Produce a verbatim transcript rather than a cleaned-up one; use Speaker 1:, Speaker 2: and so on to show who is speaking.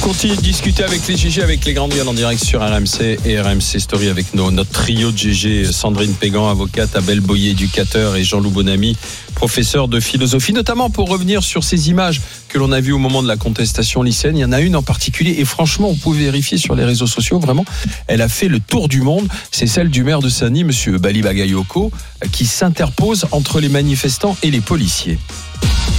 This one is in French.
Speaker 1: continue de discuter avec les G G, avec les grandes gueules en direct sur R M C et R M C Story avec nos, notre trio de G G, Sandrine Pégan, avocate, Abel Boyer, éducateur, et Jean-Loup Bonamy, professeur de philosophie, notamment pour revenir sur ces images que l'on a vues au moment de la contestation lycéenne. Il y en a une en particulier, et franchement, vous pouvez vérifier sur les réseaux sociaux, vraiment, elle a fait le tour du monde. C'est celle du maire de Saint-Denis, monsieur Bali Bagayoko, qui s'interpose entre les manifestants et les policiers.